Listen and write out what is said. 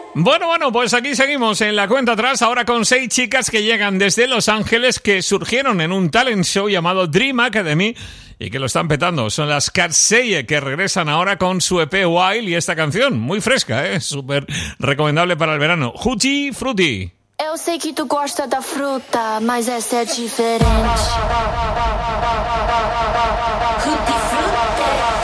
Bueno, pues aquí seguimos en la cuenta atrás, ahora con 6 chicas que llegan desde Los Ángeles, que surgieron en un talent show llamado Dream Academy y que lo están petando. Son las Karseye, que regresan ahora con su EP Wild y esta canción, muy fresca, súper recomendable para el verano. Tutti Frutti. Eu sei que tu gosta da fruta, mas essa é diferente. Tutti Frutti.